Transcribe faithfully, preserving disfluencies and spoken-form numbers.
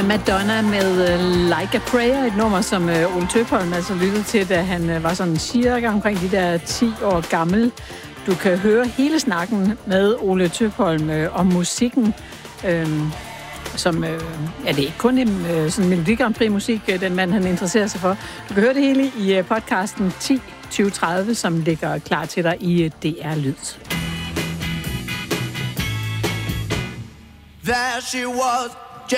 Madonna med Like a Prayer, et nummer, som Ole Tøpholm altså lyttede til, da han var sådan cirka omkring de der ti år gammel. Du kan høre hele snakken med Ole Tøpholm om musikken, øhm, som, øh, ja, det er ikke kun en øh, sådan Melodi Grand Prix musik, den mand han interesserer sig for. Du kan høre det hele i podcasten ti tyve tredive, som ligger klar til dig i D R Lyd. There she was,